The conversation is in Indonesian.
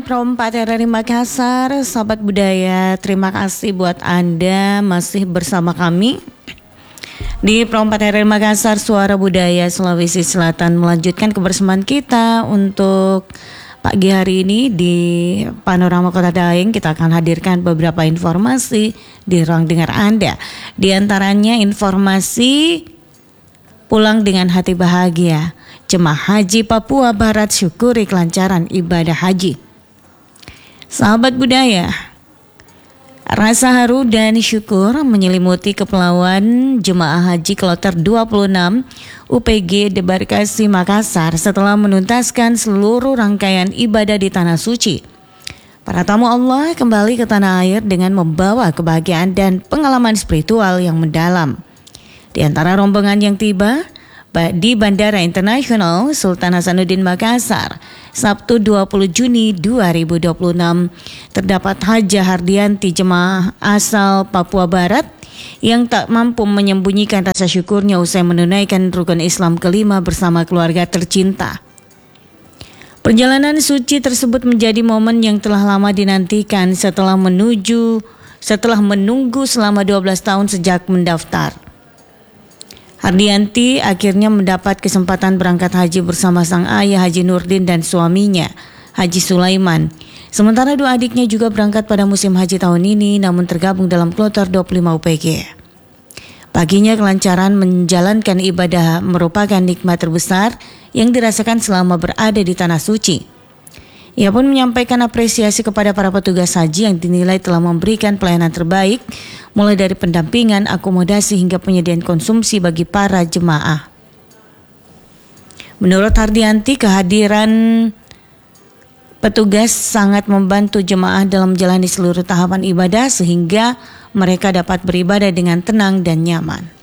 Pro 4 RRI Makassar, sahabat budaya, terima kasih buat Anda masih bersama kami di Pro 4 RRI Makassar, Suara Budaya Sulawesi Selatan. Melanjutkan kebersamaan kita untuk pagi hari ini di Panorama Kota Daeng. Kita akan hadirkan beberapa informasi di ruang dengar Anda. Di antaranya informasi pulang dengan hati bahagia. Jemaah Haji Papua Barat syukuri kelancaran ibadah haji. Sahabat budaya, rasa haru dan syukur menyelimuti kepulauan jemaah haji kloter 26 UPG Debarkasi Makassar setelah menuntaskan seluruh rangkaian ibadah di Tanah Suci. Para tamu Allah kembali ke tanah air dengan membawa kebahagiaan dan pengalaman spiritual yang mendalam. Di antara rombongan yang tiba di Bandara Internasional Sultan Hasanuddin Makassar, Sabtu 20 Juni 2026, terdapat Hajah Hardianti, jemaah asal Papua Barat yang tak mampu menyembunyikan rasa syukurnya usai menunaikan rukun Islam kelima bersama keluarga tercinta. Perjalanan suci tersebut menjadi momen yang telah lama dinantikan setelah menunggu selama 12 tahun sejak mendaftar. Hardianti akhirnya mendapat kesempatan berangkat haji bersama sang ayah Haji Nurdin dan suaminya Haji Sulaiman. Sementara dua adiknya juga berangkat pada musim haji tahun ini namun tergabung dalam kloter 25 UPG. Baginya kelancaran menjalankan ibadah merupakan nikmat terbesar yang dirasakan selama berada di Tanah Suci. Ia pun menyampaikan apresiasi kepada para petugas haji yang dinilai telah memberikan pelayanan terbaik, mulai dari pendampingan, akomodasi hingga penyediaan konsumsi bagi para jemaah. Menurut Hardianti, kehadiran petugas sangat membantu jemaah dalam menjalani seluruh tahapan ibadah sehingga mereka dapat beribadah dengan tenang dan nyaman.